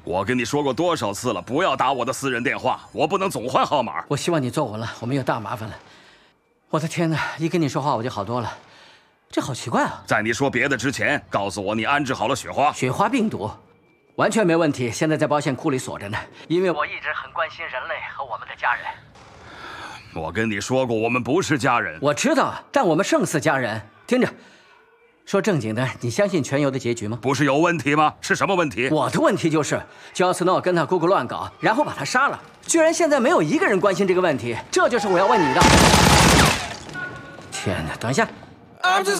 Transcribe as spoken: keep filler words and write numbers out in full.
我跟你说过多少次了，不要打我的私人电话，我不能总换号码。 我希望你坐稳了，我们有大麻烦了。我的天哪，一跟你说话我就好多了，这好奇怪啊！ 在你说别的之前，告诉我你安置好了雪花。 雪花病毒，完全没问题，现在在保险库里锁着呢。因为我一直很关心人类和我们的家人。 我跟你说过，我们不是家人。 我知道，但我们胜似家人。听着。 说正经的，你相信全游的结局吗？ 不是有问题吗？是什么问题？ 我的问题就是，焦斯诺跟他姑姑乱搞，然后把他杀了。居然现在没有一个人关心这个问题，这就是我要问你的。天哪，等一下。